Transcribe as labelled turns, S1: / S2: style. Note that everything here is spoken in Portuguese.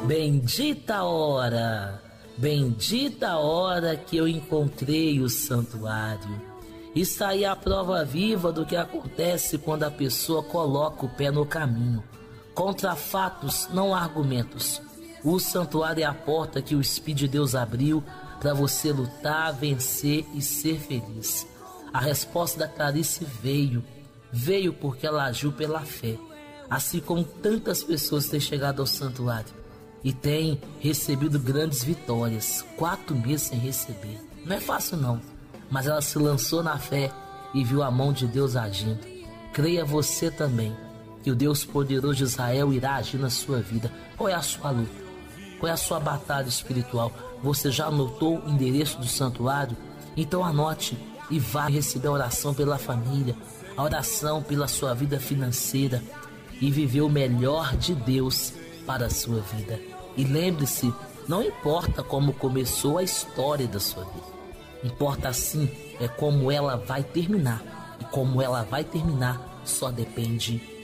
S1: Bendita a hora que eu encontrei o santuário. Isso aí é a prova viva do que acontece quando a pessoa coloca o pé no caminho. Contra fatos, não há argumentos. O santuário é a porta que o Espírito de Deus abriu para você lutar, vencer e ser feliz. A resposta da Clarice veio porque ela agiu pela fé, assim como tantas pessoas têm chegado ao santuário e têm recebido grandes vitórias. 4 meses sem receber, não é fácil não, mas ela se lançou na fé e viu a mão de Deus agindo. Creia você também que o Deus poderoso de Israel irá agir na sua vida. Qual é a sua luta? Qual é a sua batalha espiritual? Você já anotou o endereço do santuário? Então anote e vá receber a oração pela família, a oração pela sua vida financeira e viver o melhor de Deus para a sua vida. E lembre-se, não importa como começou a história da sua vida, importa sim é como ela vai terminar. E como ela vai terminar só depende